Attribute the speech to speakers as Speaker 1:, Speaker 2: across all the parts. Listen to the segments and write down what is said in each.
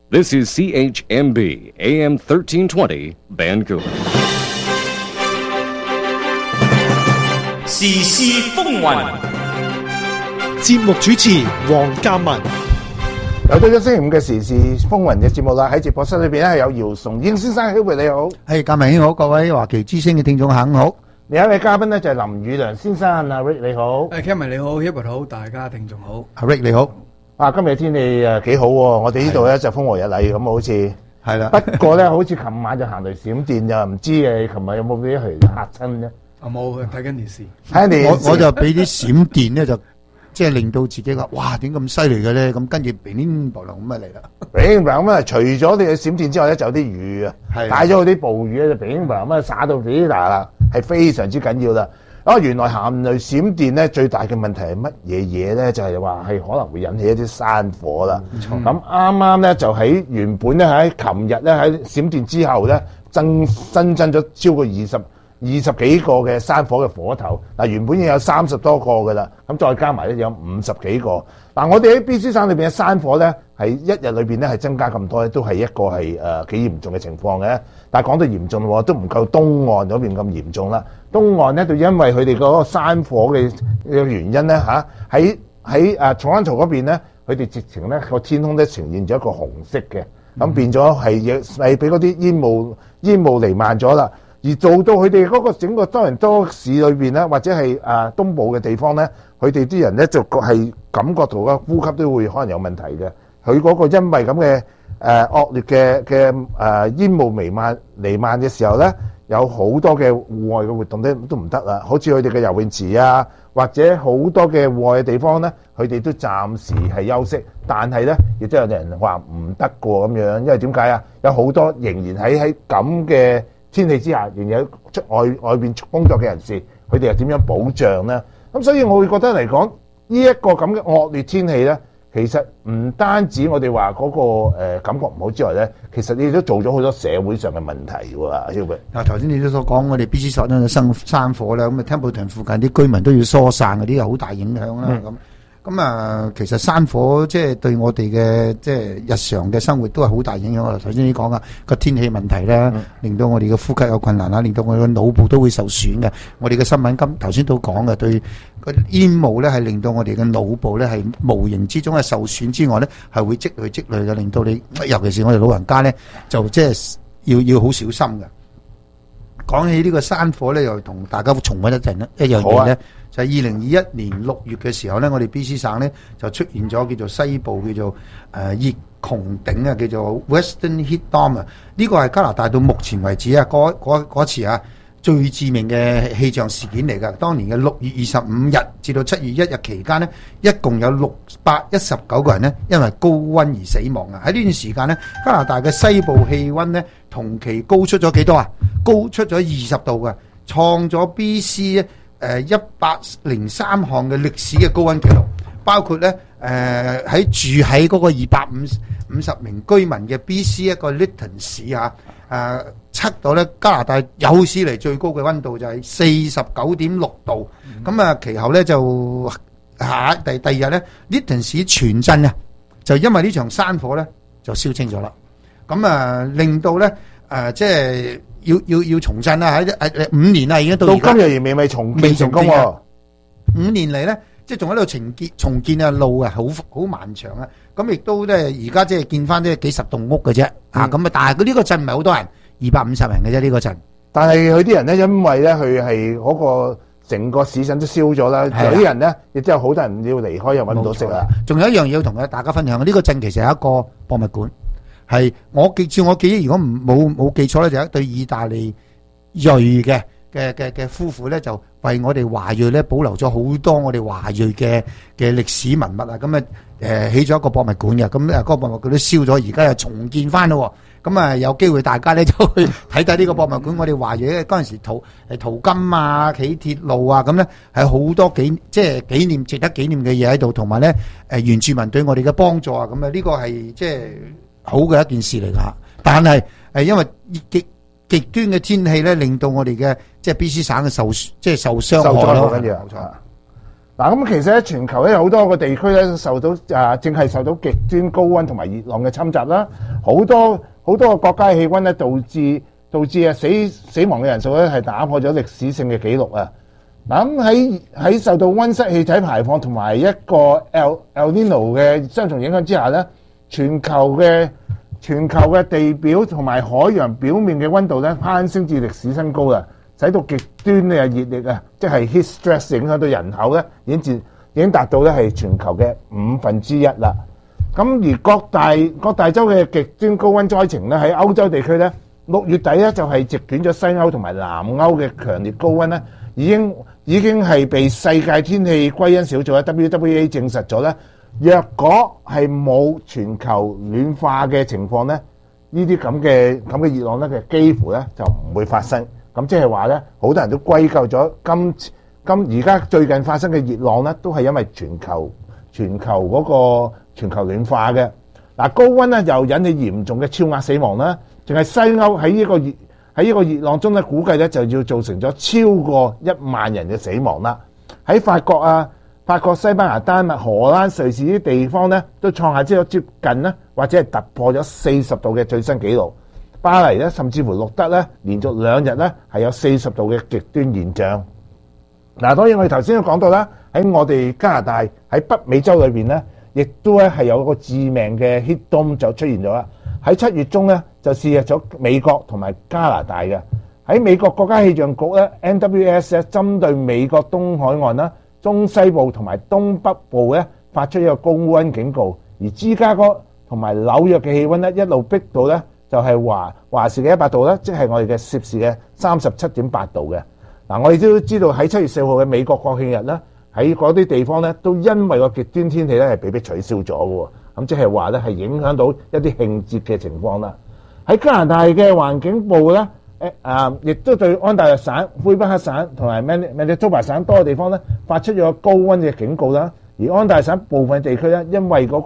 Speaker 1: This is CHMB AM 1320 Vancouver.
Speaker 2: 時事風雲，
Speaker 3: 節目主持黃嘉文。
Speaker 4: 又到咗星期五嘅時事風雲嘅節目啦，喺直播室裏邊咧有姚崇英先生 ，Hubert 你好，
Speaker 5: 係嘉文兄好，各位華僑之聲嘅聽眾肯好。
Speaker 4: 另一位嘉賓咧就係林宇良先生，阿 Rick 你好，
Speaker 6: Kevin 你好 ，Hubert 好，大家聽眾好。
Speaker 5: 阿 Rick 你好，
Speaker 4: 啊今日天氣幾好喎，我哋呢度咧就風和日麗咁好似，
Speaker 5: 係啦。
Speaker 4: 不過咧好似琴晚就行雷閃電，就唔知誒琴日有冇俾佢嚇親啫？
Speaker 6: 我冇睇緊電視，
Speaker 5: 我就俾啲閃電咧就即係令到自己話哇點咁犀利嘅咧，咁跟住乒乒乓乓咁啊嚟啦。
Speaker 4: 乒乓咁啊，除咗你嘅閃電之外咧，就有啲雨啊，帶咗嗰啲暴雨咧，就乒乓咁啊灑到飛嗱啦，係非常之緊要啦。原來行雷閃電咧最大嘅問題係乜嘢嘢咧？就係話係可能會引起一啲山火啦。咁啱啱咧就喺原本咧喺琴日咧喺閃電之後咧新增咗超過二十幾個嘅山火嘅火頭，嗱原本已經有30多個㗎啦，咁再加埋咧有50幾個。嗱我哋喺 BC 省裏邊嘅山火咧係一日裏邊咧係增加咁多咧，都係一個係幾嚴重嘅情況嘅。但係講到嚴重喎，都唔夠東岸嗰邊咁嚴重啦。東岸咧就因為佢哋嗰個山火嘅原因咧嚇，喺Toronto嗰邊咧，佢哋直情咧個天空咧呈現咗一個紅色嘅，咁變咗係俾嗰啲煙霧彌漫咗啦。而做到佢哋嗰個整個多倫多市裏邊咧，或者係東部嘅地方咧，佢哋啲人咧就係感覺到個呼吸都會可能有問題嘅。佢嗰個因為咁嘅惡劣嘅煙霧彌漫嘅時候咧，有好多嘅戶外嘅活動都唔得啦。好似佢哋嘅游泳池啊，或者好多嘅戶外嘅地方咧，佢哋都暫時係休息。但係咧，亦都有人話唔得過咁樣，因為點解啊？有好多仍然喺咁嘅天氣之下，仍然有出外邊工作嘅人士，佢哋又點樣保障呢？咁所以我會覺得嚟講，呢一個咁嘅惡劣天氣咧，其實唔單止我哋話嗰個感覺唔好之外咧，其實你都做咗好多社會上嘅問題喎，Hubert。
Speaker 5: 嗱頭先你都所講，我哋 BC 省咧生山火啦，咁啊 Templeton 附近啲居民都要疏散嗰啲，有好大影響啦咁。咁啊，其實山火即係對我哋嘅即係日常嘅生活都係好大影響。頭先你講啊，個天氣問題咧，令到我哋嘅呼吸有困難啦，令到我哋嘅腦部都會受損嘅。我哋嘅新聞頭先都講嘅，對個煙霧咧係令到我哋嘅腦部咧係無形之中係受損之外咧，係會積累嘅，令到你尤其是我哋老人家咧，就即係要好小心嘅。講起呢個山火咧，又同大家重溫一陣一樣嘢咧。就係2021年6月嘅時候咧，我哋 BC 省咧就出現咗叫做西部叫做熱穹頂啊，叫做 Western Heat Dome 啊。呢個係加拿大到目前為止啊，嗰次啊最致命嘅氣象事件嚟㗎。當年嘅6月25日至到7月1日期間呢，一共有619個人呢因為高溫而死亡啊。喺呢段時間呢，加拿大嘅西部氣溫呢同期高出咗幾多啊？高出咗20度㗎，創咗 BC 103項嘅歷史嘅高溫記錄，包括咧喺住喺嗰個250名居民嘅 BC 一個 Lytton 市啊，測到咧加拿大有史嚟最高嘅溫度就係49.6度。咁啊，其後咧就第二日咧 Lytton 市全鎮啊，就因為呢場山火咧就燒清咗啦。咁啊，令到咧即係。要重振啦，喺5年啦，已經到
Speaker 4: 今日仍未重建成功喎。
Speaker 5: 5年嚟咧，即係仲喺度重建啊，路啊，好漫長啊。咁亦都咧，而家即係建翻啲幾十棟屋嘅啫。咁啊，但係佢呢個鎮唔係好多人，250人嘅啫呢個鎮。
Speaker 4: 但係佢啲人咧，因為咧佢係嗰個成個市鎮都燒咗啦，有啲人咧亦都有好多人要離開，又揾唔到食啦。
Speaker 5: 仲有一樣嘢要同大家分享，呢個鎮其實係一個博物館。係我記憶，如果冇記錯咧，就係一對意大利裔嘅夫婦咧，就為我哋華裔咧保留咗好多我哋華裔嘅歷史文物啊！咁啊起咗一個博物館嘅，咁嗰個博物館都燒咗，而家又重建翻咯。咁啊有機會大家咧就去睇睇呢個博物館。我哋華裔咧嗰陣時淘金啊、起鐵路啊，咁咧係好多即係紀念值得紀念嘅嘢喺度，同埋咧原住民對我哋嘅幫助啊，咁啊呢個係即係好嘅一件事嚟㗎，但係因為極端嘅天氣咧，令到我哋嘅即係 BC 省嘅受傷害咯。
Speaker 4: 跟住冇錯。嗱咁其實喺全球咧有好多個地區咧受到正係受到極端高溫同埋熱浪嘅侵襲啦。 好多個國家嘅氣温咧，導致啊死亡嘅人數咧係打破咗歷史性嘅紀錄啊！嗱咁喺受到溫室氣體排放同埋一個 El Nino 嘅雙重影響之下咧，全球嘅地表同埋海洋表面嘅温度咧攀升至歷史新高啦，使到極端嘅熱力啊，即係 heat stress 影響到人口咧，已經達到咧係全球嘅1/5啦。咁而各大洲嘅極端高温災情咧，喺歐洲地區咧，6月底咧就係席捲咗西歐同埋南歐嘅強烈高温咧，已經係被世界天氣歸因小組咧 WWA 證實咗咧。若果係冇全球暖化嘅情況咧，呢啲咁嘅熱浪咧，其實幾乎咧就唔會發生。咁即係話咧，好多人都歸咎咗而家最近發生嘅熱浪咧，都係因為全球暖化嘅。嗱，高温咧又引起嚴重嘅超額死亡啦。淨係西歐喺呢個熱浪中咧，估計咧就要造成咗超過1萬人嘅死亡啦。喺法國、西班牙、丹麥、荷蘭、瑞士啲地方咧，都創下接近咧，或者係突破咗40度嘅最新紀錄。巴黎咧，甚至乎錄得咧連續2日咧係有40度嘅極端現象。嗱，當然我哋頭先都講到啦，喺我哋加拿大喺北美洲裏邊咧，亦都咧係有個致命嘅 heat dome 就出現咗啦。喺7月中咧就肆虐咗美國同埋加拿大嘅。喺美國國家氣象局咧 NWS 咧，針對美國東海岸啦、中西部同埋東北部咧發出一個高温警告，而芝加哥同埋紐約嘅氣温咧一路逼到咧就係華氏嘅100度咧，即係我哋嘅攝氏嘅37.8度嘅。嗱，我哋都知道喺7月4號嘅美國國慶日咧，喺嗰啲地方咧都因為個極端天氣咧係被迫取消咗嘅喎。咁即係話咧係影響到一啲慶節嘅情況啦。喺加拿大嘅環境部咧，亦都對安大略省、魁北克省同埋 Manitoba 省多個地方咧發出咗高温嘅警告啦。而安大略省部分地區咧，因為嗰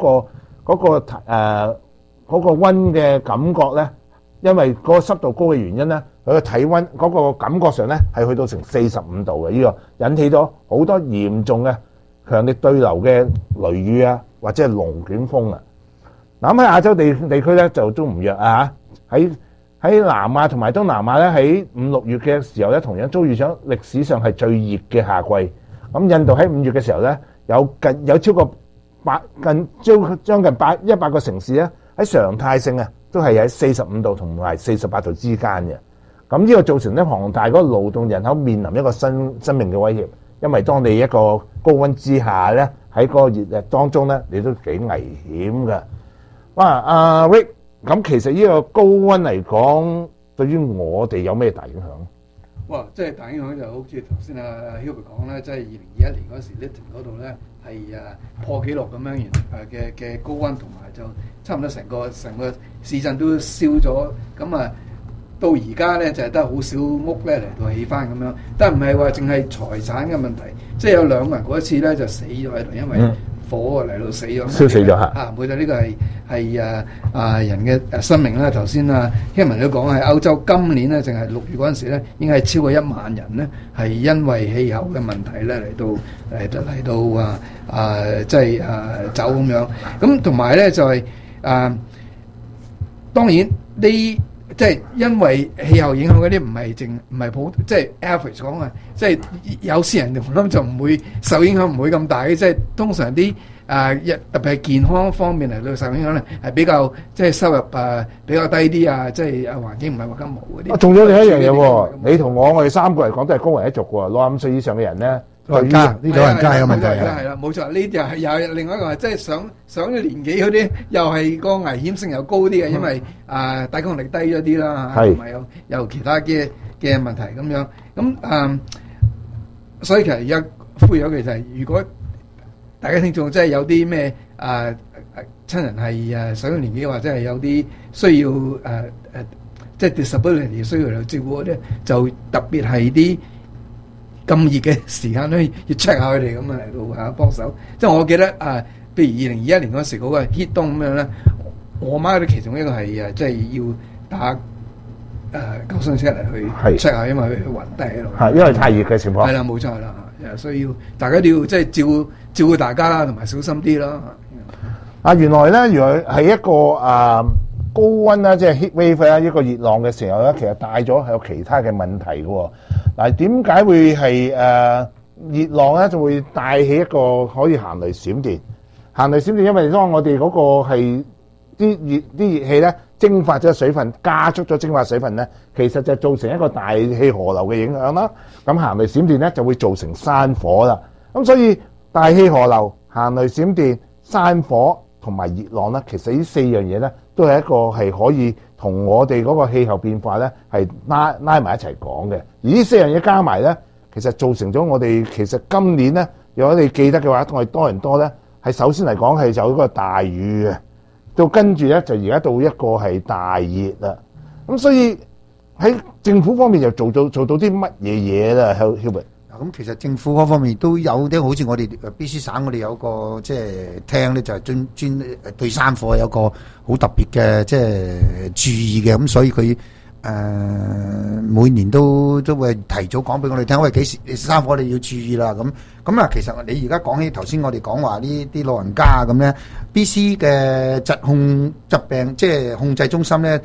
Speaker 4: 個温嘅感覺咧，因為嗰個濕度高嘅原因咧，佢個體温嗰個感覺上咧係去到成45度嘅，呢個引起咗好多嚴重嘅強烈對流嘅雷雨啊，或者係龍捲風啊。嗱，咁喺亞洲地區咧就都唔弱啊！喺南亞同埋東南亞咧，喺5、6月嘅時候咧，同樣遭遇咗歷史上係最熱嘅夏季。咁印度喺5月嘅時候咧，有超過將近100個城市咧喺常態性啊，都係喺45度同埋48度之間嘅。咁呢個造成咧龐大嗰個勞動人口面臨一個生命嘅威脅，因為當你一個高温之下咧，喺嗰個熱力當中咧，你都幾危險㗎。哇！阿 Rick，咁其實呢個高温嚟講，對於我哋有咩大影響？
Speaker 6: 哇！即係大影響就好似頭先阿 Hubert 講咧，即係2021年嗰時 Lytton 嗰度咧係破紀錄咁樣嘅高温，同埋就差唔多成個市鎮都燒咗。咁啊，到而家咧就係得好少屋咧嚟到起翻咁樣，但唔係話淨係財產嘅問題，即係有2個人嗰一次咧就死咗喺度，因為火嚟到死咗，
Speaker 4: 燒死咗嚇。
Speaker 6: 啊，冇錯，呢個係人嘅生命啦。頭先Kevin都講喺歐洲今年咧，淨係6月嗰陣時咧，已經係超過1萬人咧，係因為氣候嘅問題咧嚟到即係走咁樣。咁同埋咧就係當然即係因為氣候影響嗰啲唔係普，即係 average 講啊，即係有些人我諗就唔會受影響，唔會咁大嘅。即係通常啲特別係健康方面嚟到受影響咧，係比較即係收入比較低啲啊，即係環境唔係話咁好嗰啲。仲有另一樣嘢喎，
Speaker 4: 你同我哋3個嚟講都係高危一族喎，65歲以上嘅人咧。
Speaker 5: 老人家嘅問題
Speaker 6: 係啦，冇錯，呢啲係有另外一個，即係上咗年紀嗰啲，又係個危險性又高啲嘅，因為抵抗力低咗啲啦，同埋有其他嘅問題咁樣。咁所以其實而家呼籲咗其實，如果大家聽眾真係有啲咩親人係上咗年紀，或者係有啲需要即係 disability 需要嚟照顧嗰啲，就特別係啲咁熱嘅時間咧，要 check 下佢哋咁啊嚟到幫手。即係我記得譬如2021年嗰時嗰個 heat dome 咁樣咧，我媽都其中一個係即係要打救生車嚟去 check 下，因為佢暈低喺度。係因為太熱嘅情況。係啦，冇錯啦，所以要大家都要即係照顧大家啦，同埋小心啲啦。原來咧，如果係一個
Speaker 4: 高溫啦，即係 heat wave 啦，一個熱浪嘅時候咧，其實帶咗係有其他嘅問題嘅喎。嗱，點解會係熱浪咧就會帶起一個可以行雷閃電？行雷閃電，因為當我哋嗰個係啲熱氣咧蒸發咗水分，加速咗蒸發水分咧，其實就造成一個大氣河流嘅影響啦。咁行雷閃電咧就會造成山火啦。咁所以大氣河流、行雷閃電、山火同埋熱浪咧，其實呢四樣嘢咧都係一個係可以同我哋嗰個氣候變化咧係拉埋一齊講嘅。而呢四樣嘢加埋咧，其實造成咗我哋其實今年咧，如果你記得嘅話，我哋多倫多咧係首先嚟講係有一個大雨嘅，到跟住咧就而家到一個係大熱啦。咁所以喺政府方面又做到啲乜嘢嘢啦 Hubert？
Speaker 5: 咁其實政府嗰方面都有啲，好似我哋 BC 省，我哋有個即係廳咧，就係專對山火有個好特別嘅即係注意嘅，咁所以佢每年都會提早講俾我哋聽，喂，幾時山火你要注意啦。咁啊，其實你而家講起頭先，我哋講話呢啲老人家咁咧 ，BC 嘅疾病即係控制中心咧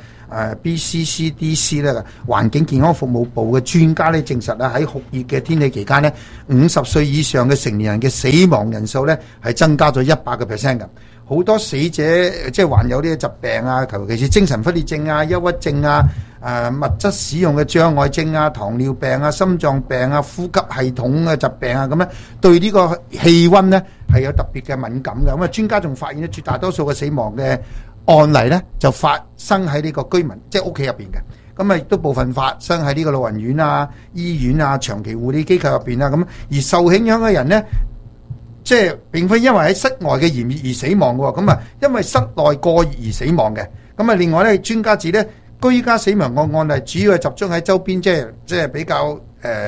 Speaker 5: ，BCCDC 咧環境健康服務部嘅專家咧證實咧，喺酷熱嘅天氣期間咧，50歲以上嘅成年人嘅死亡人數咧係增加咗100%嘅。好多死者即係患有呢個疾病啊，尤其是精神分裂症啊、憂鬱症啊、物質使用嘅障礙症啊、糖尿病啊、心臟病啊、呼吸系統嘅疾病啊，咁咧對呢個氣温咧係有特別嘅敏感嘅。咁啊，專家仲發現咧，絕大多數嘅死亡嘅案例咧就發生喺呢個居民即係屋企入邊嘅。咁啊，亦都部分發生喺呢個老人院啊、醫院啊、長期護理機構入邊啊。咁而受影響嘅人咧，即係並非因為喺室外嘅炎熱而死亡嘅喎，咁啊，因為室內過熱而死亡嘅。咁啊，另外咧，專家指咧，居家死亡個案例主要係集中喺周邊，即係比較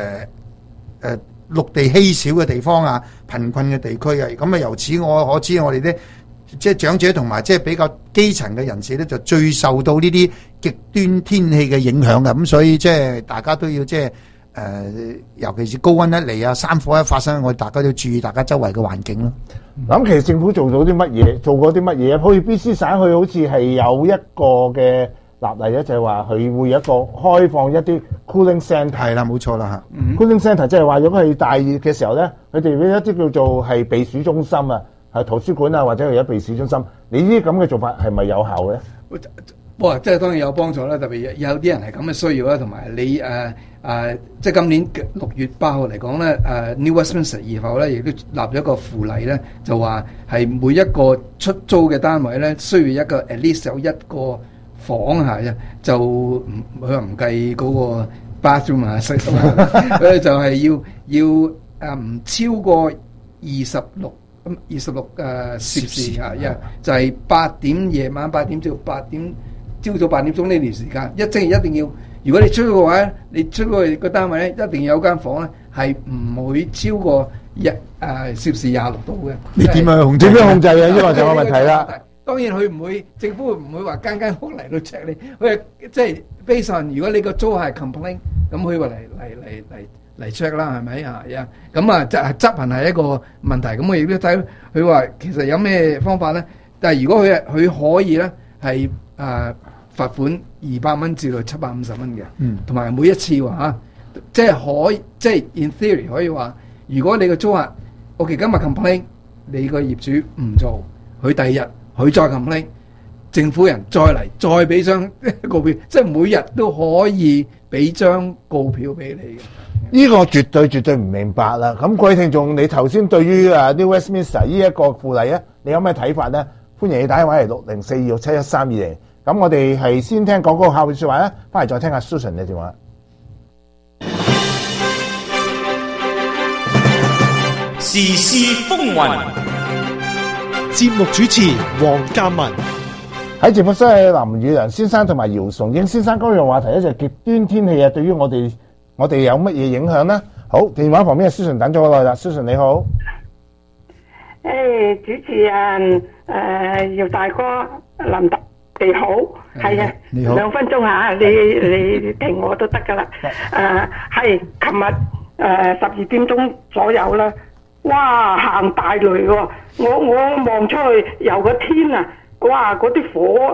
Speaker 5: 陸地稀少嘅地方啊，貧困嘅地區啊。咁啊，由此我可知，我哋啲即係長者同埋即係比較基層嘅人士咧，就最受到呢啲極端天氣嘅影響嘅。咁所以即係大家都要即係。尤其是高溫一嚟啊，山火一發生，我哋大家都要注意大家周圍嘅環境咯。
Speaker 4: 咁其實政府做到啲乜嘢？做過啲乜嘢？好似 BC 省佢好似係有一個嘅立例咧，就係話佢會有一個開放一啲 cooling centre。係啦，冇錯啦嚇。cooling centre 即係話，如果係大熱嘅時候咧，佢哋會一啲叫做係避暑中心啊，係圖書館啊，或者係一避暑中心。你呢啲咁嘅做法係咪有效咧？
Speaker 6: 哇！即係當然有幫助啦，特別有啲人係咁嘅需要啦，同埋你即係今年6月8號嚟講咧，New Westminster 議會咧亦都立咗一個附例咧，就話係每一個出租嘅單位咧，需要一個 at least 有一個房嚇，就佢話唔計嗰個 bathroom 啊，佢就係要唔超過26攝氏嚇，就係夜晚8點至8點。朝早8點鐘呢段時間，即係一定要。如果你出去嘅話，你出去個單位咧，一定要有間房咧，係唔會超過攝氏26度嘅。
Speaker 5: 你點樣控制？
Speaker 4: 點樣控制啊？呢個就有問題啦。
Speaker 6: 當然佢唔會，政府唔會話間屋嚟到 check 你。佢即係 based on 如果你個租係 complain，咁佢話嚟 check 啦，係咪啊？咁啊，執行係一個問題。咁我亦都睇佢話其實有咩方法咧？但係如果佢可以咧係罰款200蚊至到750蚊嘅，同埋每一次話即係可以，即係 in theory 可以話，如果你個租客，OK 今日 complain，你個業主唔做，佢第二日佢再 complain，政府人再嚟再俾張告票，即係每日都可以俾張告票俾你嘅。
Speaker 4: 呢個絕對唔明白啦。咁各位聽眾，你頭先對於New Westminster 呢一個附例咧，你有咩睇法咧？歡迎你打電話嚟6042671320。咁我哋係先聽廣告客戶說話咧，翻嚟再聽下 Susan 嘅電話。
Speaker 2: 時事風雲，
Speaker 3: 節目主持黃嘉文。
Speaker 4: 喺節目室係林宇良先生同埋姚崇英先生，今日話題咧就係極端天氣啊，對於我哋有乜嘢影響咧？好，電話旁邊嘅 Susan 等咗好耐啦 ，Susan 你好。
Speaker 7: 主持人姚大哥林大。你好，係啊，2分鐘嚇，你停我都得噶啦。係，琴日12點鐘左右啦，哇，行大雷喎！我望出去由個天啊，哇，嗰啲火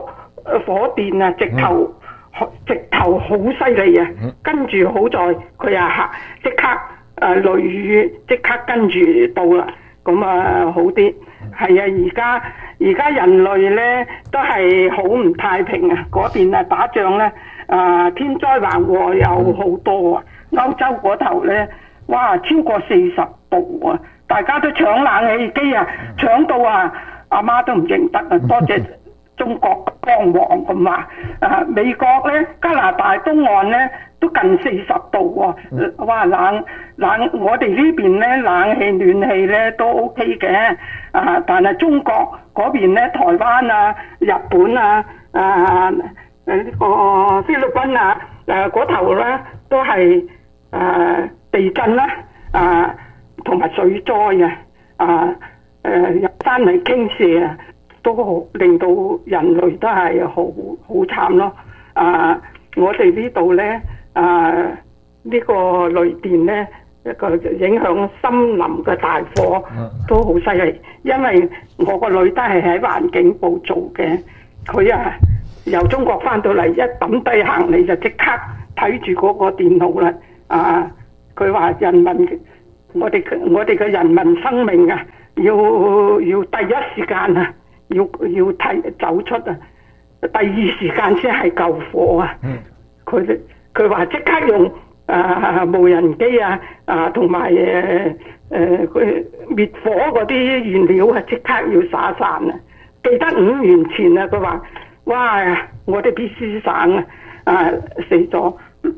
Speaker 7: 火電啊，直頭好犀利啊！跟住好在佢即刻雷雨即刻跟住到啦，咁啊好啲。係啊，而家人類咧都係好唔太平啊！嗰邊啊打仗咧，天災橫禍有好多啊！歐洲嗰頭咧，哇超過40度啊！大家都搶冷氣機啊，搶到阿媽都唔認得啊！多謝中國幫忙咁話。美國咧、加拿大東岸咧都近40度喎，哇冷！我哋呢邊咧冷氣暖氣咧都 OK 嘅，但係中國嗰邊咧，台灣啊、日本啊、呢個菲律賓啊，嗰頭咧都係地震啦，同埋水災入山泥傾瀉啊，都令到人類都係好慘咯。我哋呢度咧呢個雷電咧一個影響森林嘅大火都好犀利，因為我個女都係喺環境部做嘅，佢由中國翻到嚟一抌低行李就即刻睇住嗰個電腦啦。佢話我哋嘅人民生命啊，要第一時間要走出第二時間先係救火啊！佢話即刻用無人機同埋佢滅火嗰啲原料即刻要灑散啊！記得5年前佢話哇，我哋 BC 省死咗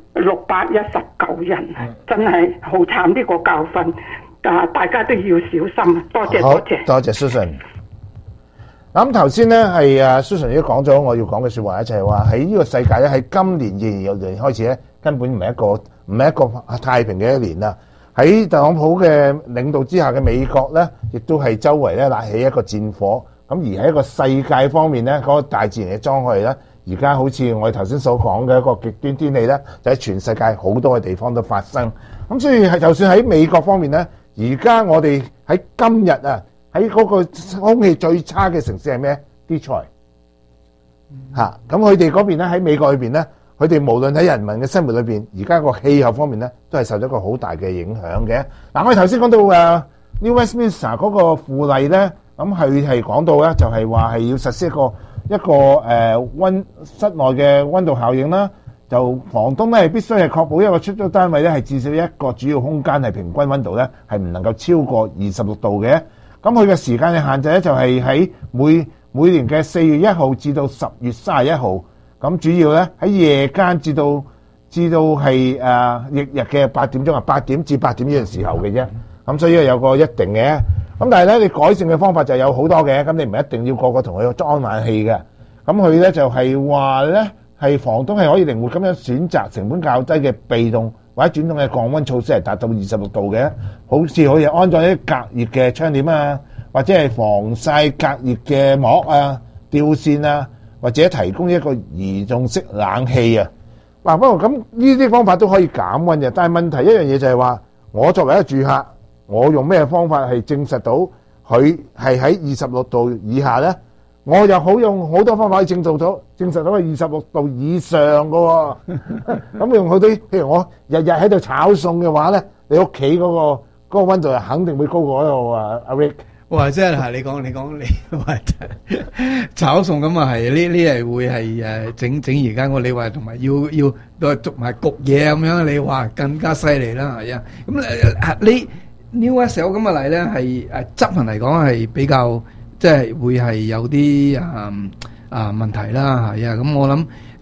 Speaker 7: 619人，真係好慘呢個教訓。大家都要小心。多謝。
Speaker 4: 多謝 Susan。咁頭先咧係Susan 已經講咗我要講嘅説話咧，就係話喺呢個世界咧，喺今年2026年開始咧，根本唔係一個太平嘅一年啦。喺特朗普嘅領導之下嘅美國咧，亦都係周圍咧焫起一個戰火。咁而喺一個世界方面咧，嗰個大自然嘅災害咧，而家好似我哋頭先所講嘅一個極端天氣咧，就喺全世界好多嘅地方都發生。咁所以係就算喺美國方面咧，而家我哋喺今日喺嗰個空氣最差嘅城市係咩？Detroit。咁佢哋嗰邊咧，喺美國裏邊咧，佢哋無論喺人民嘅生活裏邊，而家個氣候方面咧，都係受咗一個好大嘅影響嘅。嗱，我哋頭先講到New Westminster 嗰個附例咧，咁佢係講到咧，就係話係要實施一個室內嘅溫度效應啦。就房東咧係必須係確保一個出租單位咧係至少一個主要空間係平均溫度咧係唔能夠超過26度嘅。咁佢嘅時間嘅限制咧就係喺每年嘅4月1號至到10月31號。咁主要咧喺夜間至到係翌日嘅8點鐘8點至8點呢個時候嘅啫。咁所以有個一定嘅。咁但係咧你改善嘅方法就有好多嘅。咁你唔一定要個個同佢裝冷氣嘅。咁佢咧就係話咧。係房東係可以靈活咁樣選擇成本較低嘅被動或者轉動嘅降溫措施，係達到26度嘅。好似可以安裝一啲隔熱嘅窗簾啊，或者係防曬隔熱嘅膜啊、吊扇啊，或者提供一個移動式冷氣啊。嗱，不過咁呢啲方法都可以減溫嘅，但係問題一樣嘢就係話，我作為一個住客，我用咩方法係證實到佢係喺26度以下咧？我又好用好多方法可以證實到係26度以上嘅喎。咁用好啲，譬如我日日喺度炒餸嘅話咧，你屋企嗰個溫度係肯定會高過嗰度啊，阿 Rick。
Speaker 6: 哇！即係你講話炒餸咁啊，係呢係會係整而家我你話同埋要都係捉埋焗嘢咁樣，你話更加犀利啦，係啊。咁你 New West 咁嘅例咧係執行嚟講係比較。即係會係有啲問題啦，係啊！咁我諗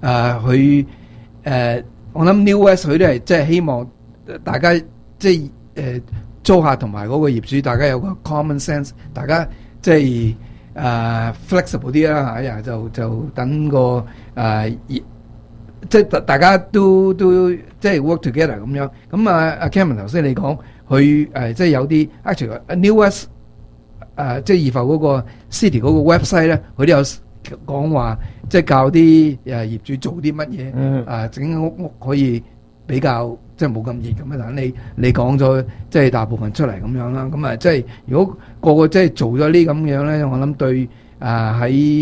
Speaker 6: 我諗 New West 佢都係即係希望大家即係租客同埋嗰個業主，大家有個 common sense， 大家即係flexible 啲啦，係啊！就等個即係大家都即係 work together 咁樣。咁阿 Cameron 頭先你講佢即係有啲 actually New West。即係怡浮嗰個 city 嗰個 website 咧，佢都有講話，即係教啲業主做啲乜嘢，整屋可以比較即係冇咁熱咁樣。但你講咗即係大部分出嚟咁樣啦，咁即係如果個個即係做咗呢咁樣咧，我諗對喺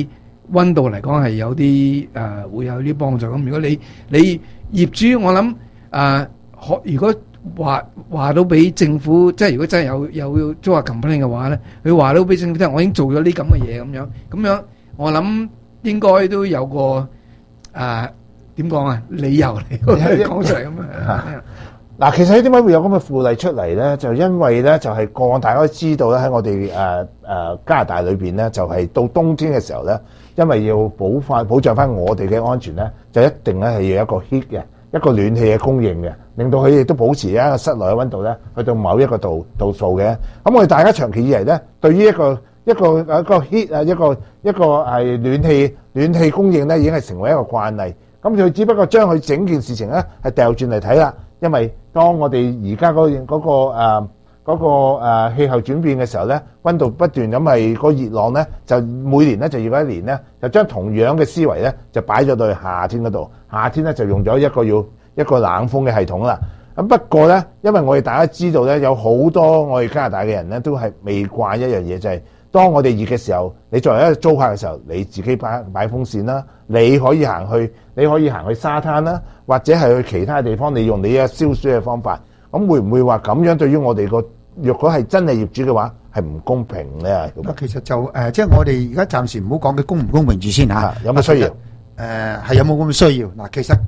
Speaker 6: 溫度嚟講係有啲會有啲幫助。咁如果你業主，我諗如果話到俾政府，即係如果真係有租客 complain 嘅話咧，佢話到俾政府聽，我已經做咗啲咁嘅嘢咁樣，我諗應該都有個點講啊理由嚟講出嚟咁啊。
Speaker 4: 嗱，其實點解會有咁嘅附例出嚟咧？就因為咧，就係過往大家都知道咧，喺我哋加拿大裏邊咧，就係到冬天嘅時候咧，因為要保障翻我哋嘅安全咧，就一定咧係要有一個 heat 嘅一個暖氣嘅供應嘅，令到佢亦都保持一個室內嘅溫度咧，去到某一個度數嘅。咁我哋大家長期以嚟咧，對於一個 heat 一個係暖氣供應咧，已經係成為一個慣例。咁佢只不過將佢整件事情咧係掉轉嚟睇啦。因為當我哋而家嗰個氣候轉變嘅時候咧，溫度不斷咁係個熱浪咧，就每年咧就要一年咧，就將同樣嘅思維咧就擺咗到去夏天嗰度。夏天咧就用咗一個冷風嘅系統啦。咁不過咧，因為我哋大家知道咧，有好多我哋加拿大嘅人咧都係未慣一樣嘢，就係當我哋熱嘅時候，你作為一個租客嘅時候，你自己擺風扇啦，你可以行去沙灘啦，或者係去其他地方，你用你嘅消暑嘅方法。咁會唔會話咁樣對於我哋若果係真係業主嘅話，係唔公平咧？
Speaker 5: 其實就即係我哋而家暫時唔好講佢公唔公平住先嚇。
Speaker 4: 有冇需要？
Speaker 5: 係有冇咁嘅需要？嗱，其實